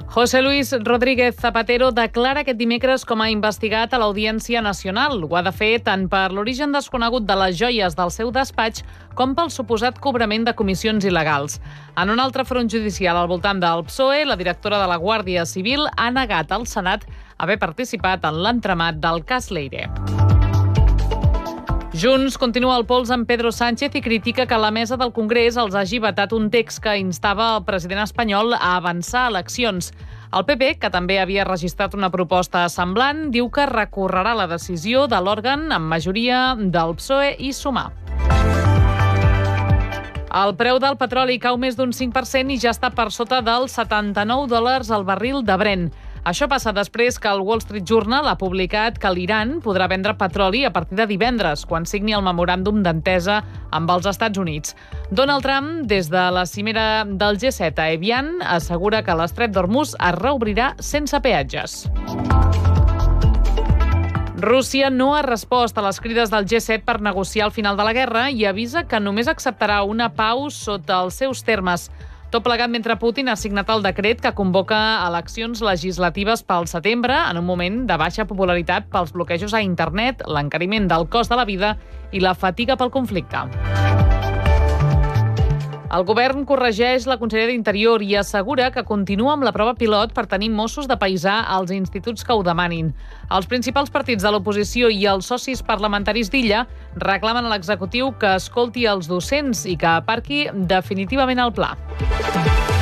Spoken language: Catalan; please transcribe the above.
José Luis Rodríguez Zapatero declara aquest dimecres com a investigat a l'Audiència Nacional. Ho ha de fer tant per l'origen desconegut de les joies del seu despatx com pel suposat cobrament de comissions il·legals. En un altre front judicial al voltant del PSOE, la directora de la Guàrdia Civil ha negat al Senat haver participat en l'entramat del cas Leire. Junts continua el pols amb Pedro Sánchez i critica que la mesa del Congrés els hagi vetat un text que instava el president espanyol a avançar eleccions. El PP, que també havia registrat una proposta semblant, diu que recorrerà la decisió de l'òrgan amb majoria del PSOE i Sumar. El preu del petroli cau més d'un 5% i ja està per sota dels $79 al barril de Brent. Això passa després que el Wall Street Journal ha publicat que l'Iran podrà vendre petroli a partir de divendres, quan signi el memoràndum d'entesa amb els Estats Units. Donald Trump, des de la cimera del G7 a Evian, assegura que l'estret d'Hormuz es reobrirà sense peatges. Rússia no ha respost a les crides del G7 per negociar el final de la guerra i avisa que només acceptarà una pau sota els seus termes. Tot plegat mentre Putin ha signat el decret que convoca eleccions legislatives pel setembre en un moment de baixa popularitat pels bloquejos a internet, l'encariment del cost de la vida i la fatiga pel conflicte. El govern corregeix la consellera d'Interior i assegura que continua amb la prova pilot per tenir Mossos de paisà als instituts que ho demanin. Els principals partits de l'oposició i els socis parlamentaris d'Illa reclamen a l'executiu que escolti els docents i que aparqui definitivament el pla.